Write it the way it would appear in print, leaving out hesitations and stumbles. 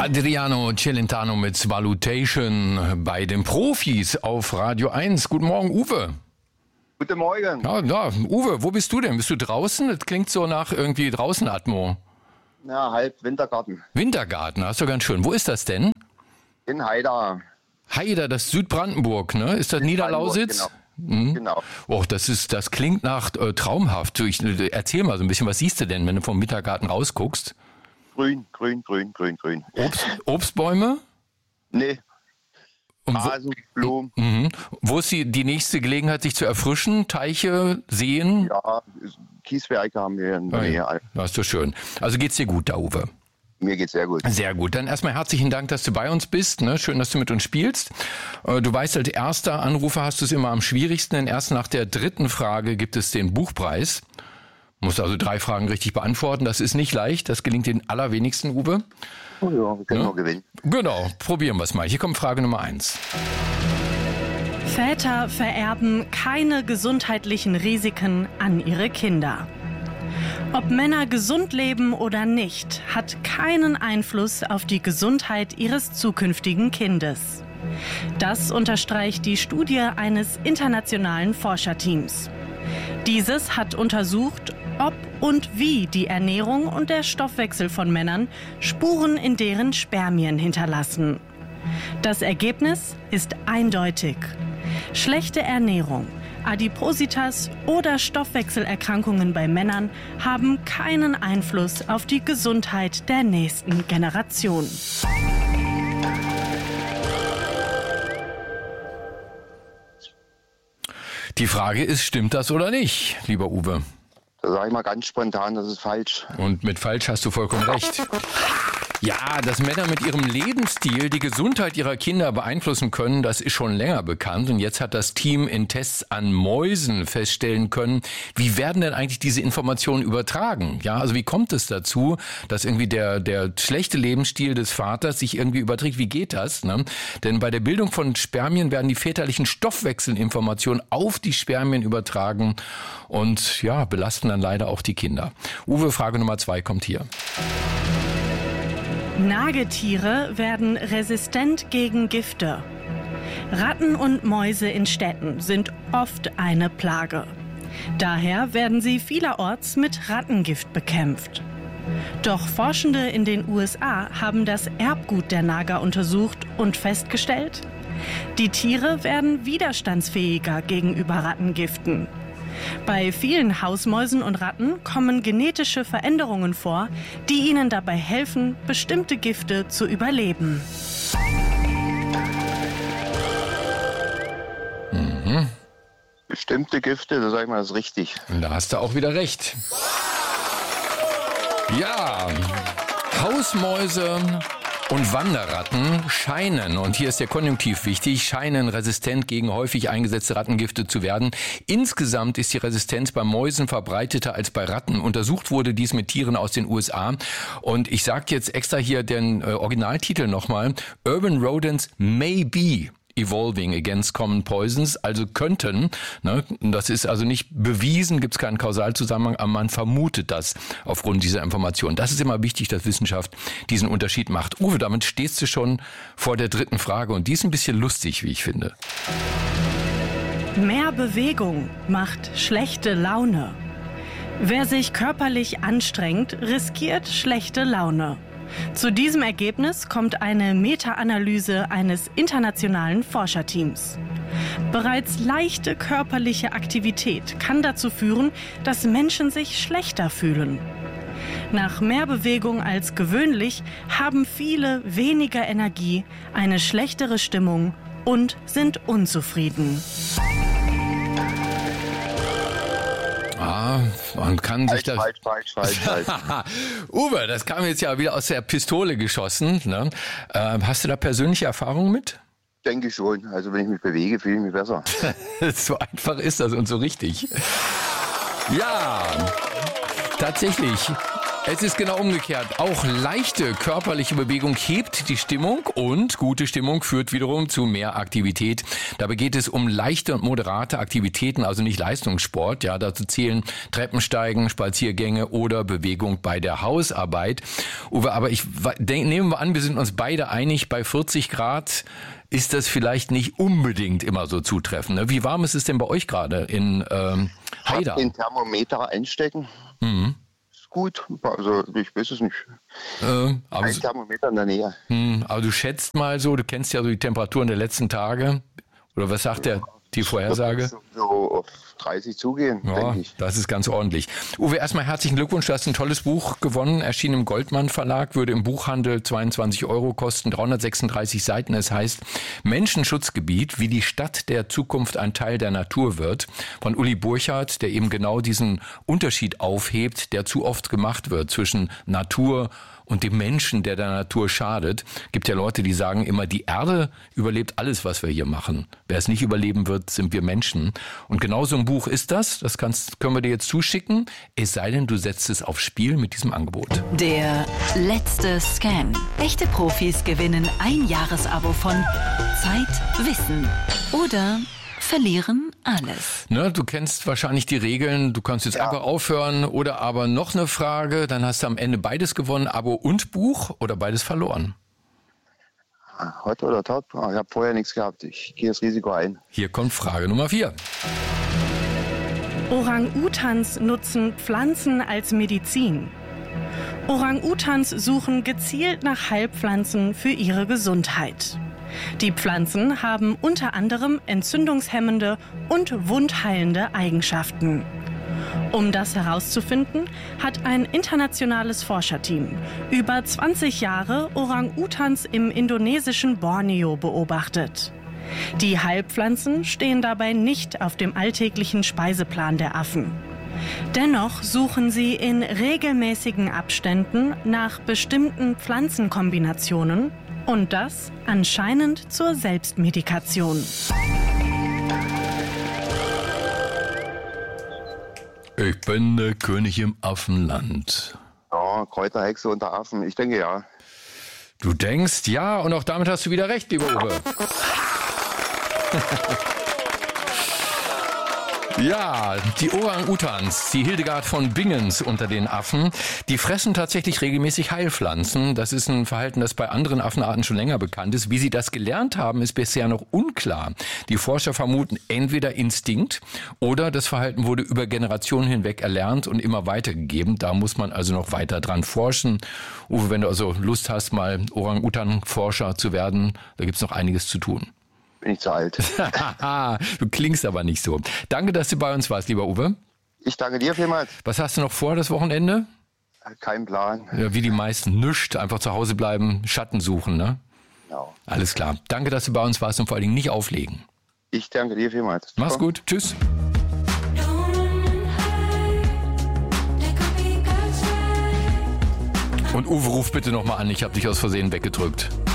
Adriano Celentano mit Salutation bei den Profis auf Radio 1. Guten Morgen, Uwe. Guten Morgen. Ja, Uwe, wo bist du denn? Bist du draußen? Das klingt so nach irgendwie Draußen-Atmo. Ja, halb Wintergarten. Wintergarten, das ist doch ganz schön. Wo ist das denn? In Haida. Haida, das ist Südbrandenburg, ne? Ist das Niederlausitz? Genau. Genau. Oh, das klingt nach traumhaft. Erzähl mal so ein bisschen, was siehst du denn, wenn du vom Wintergarten rausguckst? Grün. Obstbäume? Nee. Rasen, Blumen. Wo ist die nächste Gelegenheit, sich zu erfrischen? Teiche, Seen? Ja, Kieswerke haben wir in der Nähe. Das ist doch schön. Also geht's dir gut da, Uwe? Mir geht's sehr gut. Sehr gut. Dann erstmal herzlichen Dank, dass du bei uns bist. Ne? Schön, dass du mit uns spielst. Du weißt, als erster Anrufer hast du es immer am schwierigsten, denn erst nach der dritten Frage gibt es den Buchpreis. Musst also 3 Fragen richtig beantworten. Das ist nicht leicht. Das gelingt den allerwenigsten, Uwe. Oh ja, wir können nur gewinnen. Genau, probieren wir es mal. Hier kommt Frage Nummer 1. Väter vererben keine gesundheitlichen Risiken an ihre Kinder. Ob Männer gesund leben oder nicht, hat keinen Einfluss auf die Gesundheit ihres zukünftigen Kindes. Das unterstreicht die Studie eines internationalen Forscherteams. Dieses hat untersucht, ob und wie die Ernährung und der Stoffwechsel von Männern Spuren in deren Spermien hinterlassen. Das Ergebnis ist eindeutig. Schlechte Ernährung, Adipositas oder Stoffwechselerkrankungen bei Männern haben keinen Einfluss auf die Gesundheit der nächsten Generation. Die Frage ist, stimmt das oder nicht, lieber Uwe? Da sage ich mal ganz spontan, das ist falsch. Und mit falsch hast du vollkommen recht. Ja, dass Männer mit ihrem Lebensstil die Gesundheit ihrer Kinder beeinflussen können, das ist schon länger bekannt. Und jetzt hat das Team in Tests an Mäusen feststellen können, wie werden denn eigentlich diese Informationen übertragen? Ja, also wie kommt es dazu, dass irgendwie der schlechte Lebensstil des Vaters sich irgendwie überträgt? Wie geht das? Ne? Denn bei der Bildung von Spermien werden die väterlichen Stoffwechselinformationen auf die Spermien übertragen und ja, belasten dann leider auch die Kinder. Uwe, Frage Nummer 2 kommt hier. Nagetiere werden resistent gegen Gifte. Ratten und Mäuse in Städten sind oft eine Plage. Daher werden sie vielerorts mit Rattengift bekämpft. Doch Forschende in den USA haben das Erbgut der Nager untersucht und festgestellt, die Tiere werden widerstandsfähiger gegenüber Rattengiften. Bei vielen Hausmäusen und Ratten kommen genetische Veränderungen vor, die ihnen dabei helfen, bestimmte Gifte zu überleben. Bestimmte Gifte, da sage ich mal, das ist richtig. Und da hast du auch wieder recht. Ja, Hausmäuse und Wanderratten scheinen, und hier ist der Konjunktiv wichtig, scheinen resistent gegen häufig eingesetzte Rattengifte zu werden. Insgesamt ist die Resistenz bei Mäusen verbreiteter als bei Ratten. Untersucht wurde dies mit Tieren aus den USA. Und ich sage jetzt extra hier den Originaltitel nochmal. Urban Rodents may be evolving against common poisons, also könnten, ne, das ist also nicht bewiesen, gibt es keinen Kausalzusammenhang, aber man vermutet das aufgrund dieser Information. Das ist immer wichtig, dass Wissenschaft diesen Unterschied macht. Uwe, damit stehst du schon vor der dritten Frage und die ist ein bisschen lustig, wie ich finde. Mehr Bewegung macht schlechte Laune. Wer sich körperlich anstrengt, riskiert schlechte Laune. Zu diesem Ergebnis kommt eine Meta-Analyse eines internationalen Forscherteams. Bereits leichte körperliche Aktivität kann dazu führen, dass Menschen sich schlechter fühlen. Nach mehr Bewegung als gewöhnlich haben viele weniger Energie, eine schlechtere Stimmung und sind unzufrieden. Man kann sich das... Falsch. Uwe, das kam jetzt ja wieder aus der Pistole geschossen. Ne? Hast du da persönliche Erfahrungen mit? Denke ich schon. Also wenn ich mich bewege, fühle ich mich besser. So einfach ist das und so richtig. Ja, tatsächlich. Es ist genau umgekehrt. Auch leichte körperliche Bewegung hebt die Stimmung und gute Stimmung führt wiederum zu mehr Aktivität. Dabei geht es um leichte und moderate Aktivitäten, also nicht Leistungssport. Ja, dazu zählen Treppensteigen, Spaziergänge oder Bewegung bei der Hausarbeit. Uwe, aber nehmen wir an, wir sind uns beide einig, bei 40 Grad ist das vielleicht nicht unbedingt immer so zutreffend. Ne? Wie warm ist es denn bei euch gerade in Haida? Den Thermometer einstecken. Mhm. Gut, also ich weiß es nicht. Ein Thermometer in der Nähe. Aber du schätzt mal so, du kennst ja so die Temperaturen der letzten Tage. Oder was sagt die Vorhersage? So auf 30 zugehen, denke ich. Das ist ganz ordentlich. Uwe, erstmal herzlichen Glückwunsch, du hast ein tolles Buch gewonnen, erschien im Goldmann Verlag, würde im Buchhandel 22 € kosten, 336 Seiten. Es heißt Menschenschutzgebiet, wie die Stadt der Zukunft ein Teil der Natur wird, von Uli Burchardt, der eben genau diesen Unterschied aufhebt, der zu oft gemacht wird zwischen Natur und dem Menschen, der Natur schadet. Gibt ja Leute, die sagen immer, die Erde überlebt alles, was wir hier machen. Wer es nicht überleben wird, sind wir Menschen. Und genau so ein Buch ist das. Das können wir dir jetzt zuschicken. Es sei denn, du setzt es aufs Spiel mit diesem Angebot. Der letzte Scan. Echte Profis gewinnen ein Jahresabo von Zeit, Wissen oder verlieren alles. Ne, du kennst wahrscheinlich die Regeln. Du kannst jetzt einfach aufhören oder aber noch eine Frage. Dann hast du am Ende beides gewonnen, Abo und Buch oder beides verloren. Hot oder top? Ich habe vorher nichts gehabt. Ich gehe das Risiko ein. Hier kommt Frage Nummer 4. Orang-Utans nutzen Pflanzen als Medizin. Orang-Utans suchen gezielt nach Heilpflanzen für ihre Gesundheit. Die Pflanzen haben unter anderem entzündungshemmende und wundheilende Eigenschaften. Um das herauszufinden, hat ein internationales Forscherteam über 20 Jahre Orang-Utans im indonesischen Borneo beobachtet. Die Heilpflanzen stehen dabei nicht auf dem alltäglichen Speiseplan der Affen. Dennoch suchen sie in regelmäßigen Abständen nach bestimmten Pflanzenkombinationen und das anscheinend zur Selbstmedikation. Ich bin der König im Affenland. Ja, Kräuterhexe unter Affen, ich denke ja. Du denkst, ja, und auch damit hast du wieder recht, lieber Uwe. Ja, die Orang-Utans, die Hildegard von Bingens unter den Affen, die fressen tatsächlich regelmäßig Heilpflanzen. Das ist ein Verhalten, das bei anderen Affenarten schon länger bekannt ist. Wie sie das gelernt haben, ist bisher noch unklar. Die Forscher vermuten entweder Instinkt oder das Verhalten wurde über Generationen hinweg erlernt und immer weitergegeben. Da muss man also noch weiter dran forschen. Uwe, wenn du also Lust hast, mal Orang-Utan-Forscher zu werden, da gibt's noch einiges zu tun. Bin ich zu alt. Du klingst aber nicht so. Danke, dass du bei uns warst, lieber Uwe. Ich danke dir vielmals. Was hast du noch vor, das Wochenende? Kein Plan. Ja, wie die meisten, nichts. Einfach zu Hause bleiben, Schatten suchen, ne? Genau. Alles klar. Danke, dass du bei uns warst und vor allen Dingen nicht auflegen. Ich danke dir vielmals. Mach's gut. Tschüss. Und Uwe, ruf bitte nochmal an. Ich habe dich aus Versehen weggedrückt.